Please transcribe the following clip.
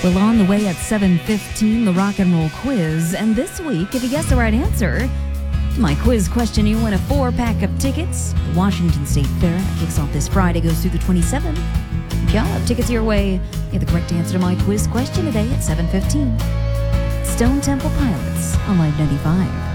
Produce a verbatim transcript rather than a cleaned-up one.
Well, on the way at seven fifteen, the rock and roll quiz. And this week, if you guess the right answer, my quiz question, you win a four-pack of tickets. The Washington State Fair that kicks off this Friday, goes through the twenty-seventh. If y'all have tickets your way, get the correct answer to my quiz question today at seven fifteen. Stone Temple Pilots on Live ninety-five.